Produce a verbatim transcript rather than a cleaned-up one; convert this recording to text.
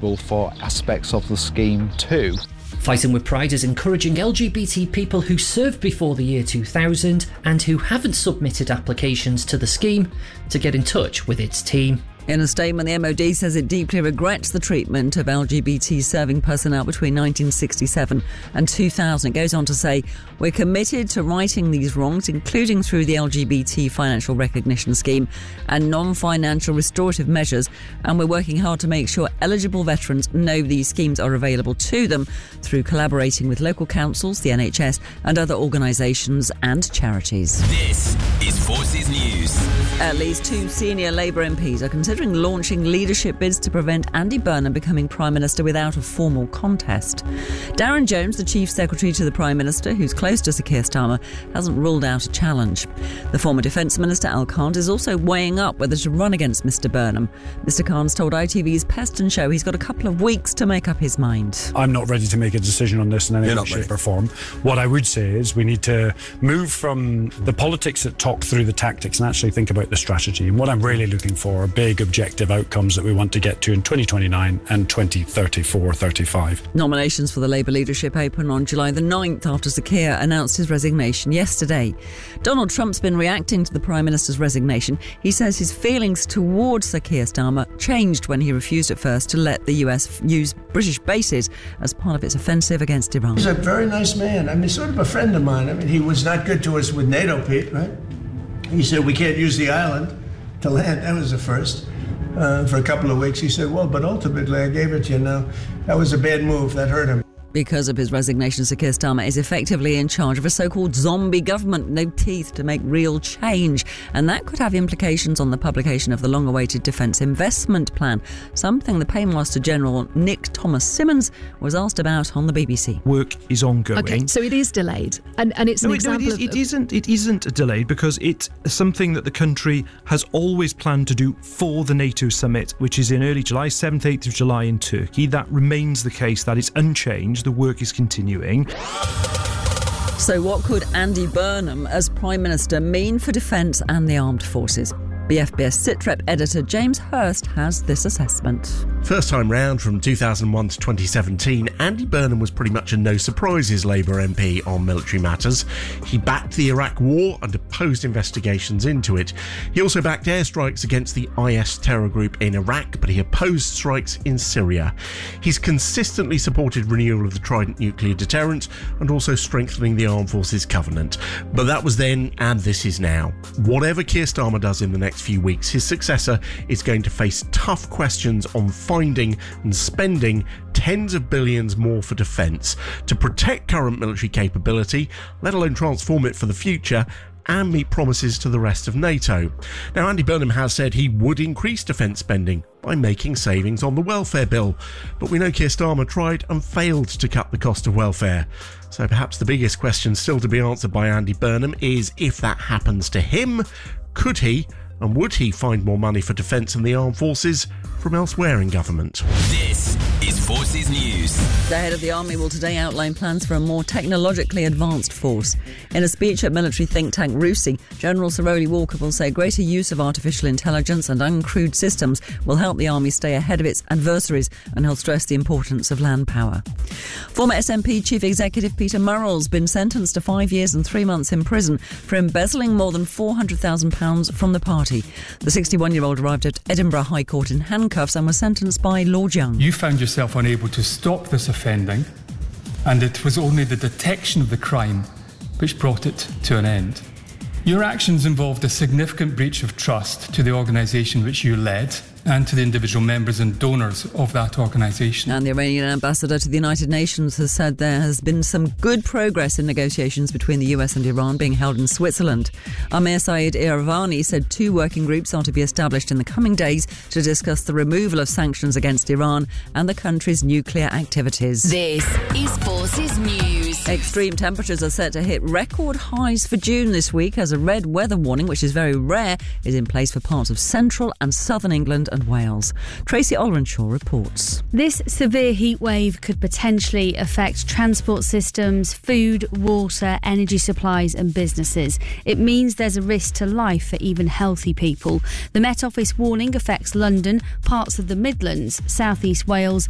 eligible for aspects of the scheme too. Fighting with Pride is encouraging L G B T people who served before the year two thousand and who haven't submitted applications to the scheme to get in touch with its team. In a statement, the M O D says it deeply regrets the treatment of L G B T serving personnel between nineteen sixty-seven and two thousand. It goes on to say, we're committed to righting these wrongs, including through the L G B T financial recognition scheme and non-financial restorative measures, and we're working hard to make sure eligible veterans know these schemes are available to them through collaborating with local councils, the N H S and other organisations and charities. This is Forces News. At least two senior Labour M Ps are considering launching leadership bids to prevent Andy Burnham becoming Prime Minister without a formal contest. Darren Jones, the Chief Secretary to the Prime Minister, who's close to Sir Keir Starmer, hasn't ruled out a challenge. The former Defence Minister, Al Khan, is also weighing up whether to run against Mr Burnham. Mr Khan's told I T V's Peston Show he's got a couple of weeks to make up his mind. I'm not ready to make a decision on this in any way, shape or form. What I would say is we need to move from the politics that talk through the tactics and actually think about the strategy. And what I'm really looking for are big objective outcomes that we want to get to in twenty twenty-nine and twenty thirty-four thirty-five. Nominations for the Labour leadership open on July the ninth after Sir Keir announced his resignation yesterday. Donald Trump's been reacting to the Prime Minister's resignation. He says his feelings towards Sir Keir Starmer changed when he refused at first to let the U S use British bases as part of its offensive against Iran. He's a very nice man. I mean, sort of a friend of mine. I mean, he was not good to us with NATO, Pete, right? He said we can't use the island to land. That was the first. Uh, for a couple of weeks, he said, well, but ultimately I gave it to you now. That was a bad move. That hurt him. Because of his resignation, Sir Keir Starmer is effectively in charge of a so-called zombie government, no teeth to make real change. And that could have implications on the publication of the long-awaited Defence Investment Plan, something the Paymaster General Nick Thomas Simmons was asked about on the B B C. Work is ongoing. Okay, so it is delayed. And and it's no, an it, example no, it, is, of... it isn't, it isn't delayed because it's something that the country has always planned to do for the NATO summit, which is in early July, seventh, eighth of July in Turkey. That remains the case. That is unchanged. The work is continuing. So what could Andy Burnham as Prime Minister mean for defence and the armed forces? B F B S Sitrep editor James Hurst has this assessment. First time round from two thousand one to twenty seventeen, Andy Burnham was pretty much a no surprises Labour M P on military matters. He backed the Iraq war and opposed investigations into it. He also backed airstrikes against the I S terror group in Iraq, but he opposed strikes in Syria. He's consistently supported renewal of the Trident nuclear deterrent and also strengthening the Armed Forces Covenant. But that was then, and this is now. Whatever Keir Starmer does in the next few weeks, his successor is going to face tough questions on finding and spending tens of billions more for defence to protect current military capability, let alone transform it for the future, and meet promises to the rest of NATO. Now, Andy Burnham has said he would increase defence spending by making savings on the welfare bill, but we know Keir Starmer tried and failed to cut the cost of welfare. So perhaps the biggest question still to be answered by Andy Burnham is, if that happens to him, could he and would he find more money for defence and the armed forces from elsewhere in government? This is Forces News. The head of the Army will today outline plans for a more technologically advanced force. In a speech at military think tank RUSI, General Sir Rowley Walker will say greater use of artificial intelligence and uncrewed systems will help the Army stay ahead of its adversaries, and he'll stress the importance of land power. Former S N P Chief Executive Peter Murrell's been sentenced to five years and three months in prison for embezzling more than four hundred thousand pounds from the party. The sixty-one-year-old arrived at Edinburgh High Court in handcuffs and was sentenced by Lord Young. You found yourself unable to stop this offending, and it was only the detection of the crime which brought it to an end. Your actions involved a significant breach of trust to the organisation which you led and to the individual members and donors of that organisation. And the Iranian ambassador to the United Nations has said there has been some good progress in negotiations between the U S and Iran being held in Switzerland. Amir Saeed Iravani said two working groups are to be established in the coming days to discuss the removal of sanctions against Iran and the country's nuclear activities. This is Forces News. Extreme temperatures are set to hit record highs for June this week as a red weather warning, which is very rare, is in place for parts of central and southern England and Wales. Tracy Olrenshaw reports. This severe heat wave could potentially affect transport systems, food, water, energy supplies and businesses. It means there's a risk to life for even healthy people. The Met Office warning affects London, parts of the Midlands, South East Wales